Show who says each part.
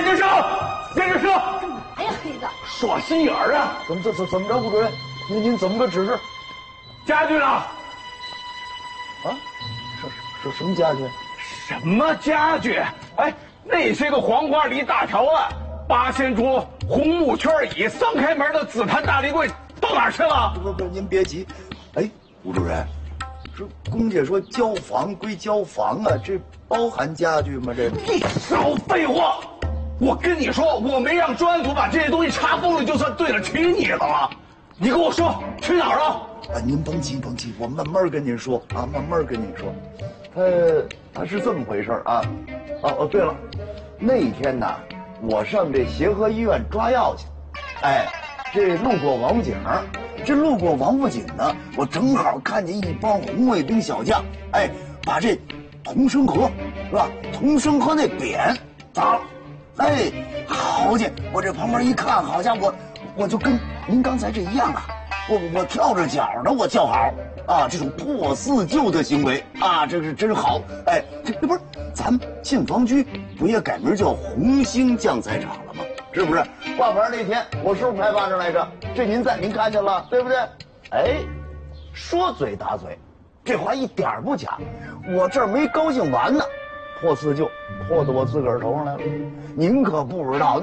Speaker 1: 眼镜蛇，眼镜蛇！
Speaker 2: 哎呀，黑子，
Speaker 1: 耍心眼儿啊！
Speaker 3: 怎么着，副主任？您怎么个指示？
Speaker 1: 家具呢？
Speaker 3: 啊？什么家具？
Speaker 1: 什么家具？哎，那些个黄花梨大条案、八仙桌、红木圈椅、3开门的紫檀大立柜到哪儿去了？
Speaker 3: 不，您别急。哎，吴主任，这公家说交房归交房啊，这包含家具吗？这
Speaker 1: 你少废话！我跟你说，我没让专案组把这些东西查封了，就算对得起你了。你跟我说去哪儿了？
Speaker 3: 啊，您甭急，我慢慢跟您说啊，慢慢跟您说。他是这么回事啊。哦，对了，那天呢，我上这协和医院抓药去，哎，这路过王府井，路过王府井呢，我正好看见一帮红卫兵小将，哎，把这同生河是吧？同生河那匾砸了，哎，好家伙，我这旁边一看，好家伙，我就跟您刚才这一样啊。我跳着脚的，我叫好啊！这种破四旧的行为啊，这是真好。哎，这不是咱们信访局不也改名叫红星酱菜厂了吗？是不是？挂牌那天我是不是拍巴掌来着？这您看见了，对不对？哎，说嘴打嘴，这话一点不假。我这儿没高兴完呢，破四旧，破到我自个儿头上来了。您可不知道。